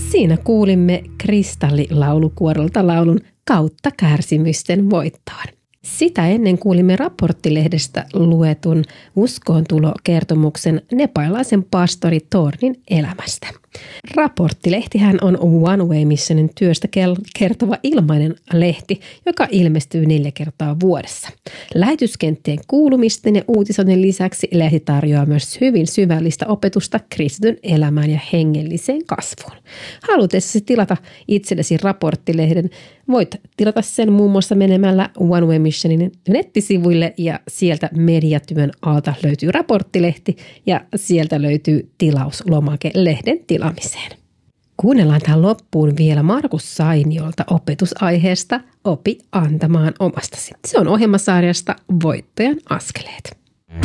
Siinä kuulimme Kristallilaulukuorolta laulun Kautta kärsimysten voittoon. Sitä ennen kuulimme Raporttilehdestä luetun uskoontulokertomuksen nepalilaisen pastori Thornin elämästä. Raporttilehtihän on One Way Missionin työstä kertova ilmainen lehti, joka ilmestyy 4 kertaa vuodessa. Lähetyskenttien kuulumisten ja uutisoinnin lisäksi lehti tarjoaa myös hyvin syvällistä opetusta kristityn elämään ja hengelliseen kasvuun. Halutessasi tilata itsellesi Raporttilehden, voit tilata sen muun muassa menemällä One Way Missionin nettisivuille ja sieltä mediatyön alta löytyy Raporttilehti ja sieltä löytyy tilauslomake lehden tilaamiseen. Kuunnellaan tähän loppuun vielä Markus Sainiolta opetusaiheesta Opi antamaan omastasi. Se on ohjelmasarjasta Voittajan askeleet.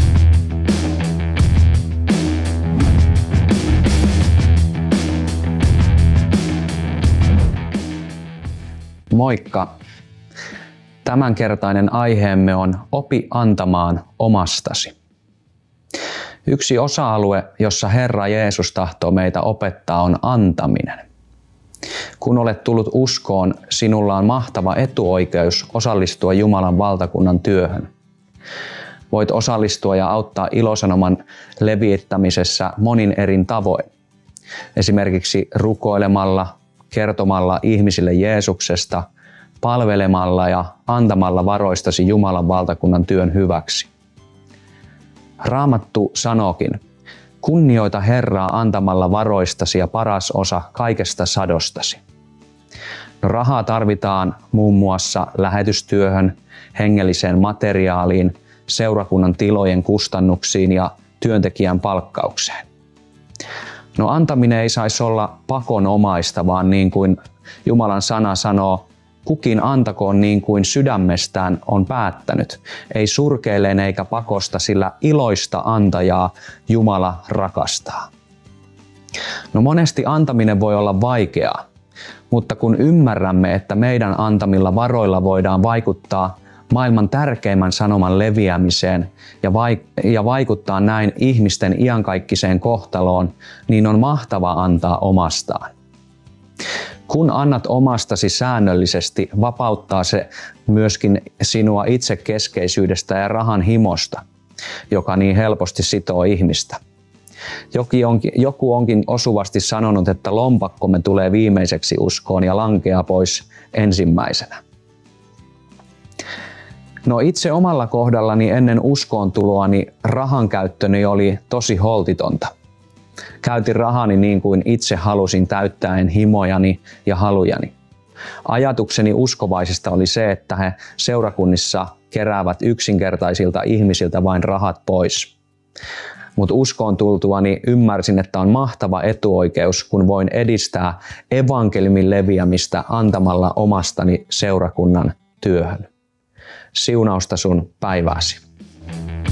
Moikka! Tämänkertainen aiheemme on Opi antamaan omastasi. Yksi osa-alue, jossa Herra Jeesus tahtoo meitä opettaa, on antaminen. Kun olet tullut uskoon, sinulla on mahtava etuoikeus osallistua Jumalan valtakunnan työhön. Voit osallistua ja auttaa ilosanoman levittämisessä monin eri tavoin. Esimerkiksi rukoilemalla, kertomalla ihmisille Jeesuksesta, palvelemalla ja antamalla varoistasi Jumalan valtakunnan työn hyväksi. Raamattu sanookin, kunnioita Herraa antamalla varoistasi ja paras osa kaikesta sadostasi. No, rahaa tarvitaan muun muassa lähetystyöhön, hengelliseen materiaaliin, seurakunnan tilojen kustannuksiin ja työntekijän palkkaukseen. No, antaminen ei saisi olla pakonomaista, vaan niin kuin Jumalan sana sanoo, kukin antakoon niin kuin sydämestään on päättänyt, ei surkeilleen eikä pakosta, sillä iloista antajaa Jumala rakastaa. No, monesti antaminen voi olla vaikeaa, mutta kun ymmärrämme, että meidän antamilla varoilla voidaan vaikuttaa maailman tärkeimmän sanoman leviämiseen ja vaikuttaa näin ihmisten iankaikkiseen kohtaloon, niin on mahtava antaa omastaan. Kun annat omastasi säännöllisesti, vapauttaa se myöskin sinua itsekeskeisyydestä ja rahan himosta, joka niin helposti sitoo ihmistä. Joku onkin osuvasti sanonut, että lompakkomme tulee viimeiseksi uskoon ja lankeaa pois ensimmäisenä. No, itse omalla kohdallani ennen uskoontuloani rahan käyttöni oli tosi holtitonta. Käytin rahani niin kuin itse halusin täyttäen himojani ja halujani. Ajatukseni uskovaisista oli se, että he seurakunnissa keräävät yksinkertaisilta ihmisiltä vain rahat pois. Mutta uskoon tultuani ymmärsin, että on mahtava etuoikeus, kun voin edistää evankeliumin leviämistä antamalla omastani seurakunnan työhön. Siunausta sun päivääsi.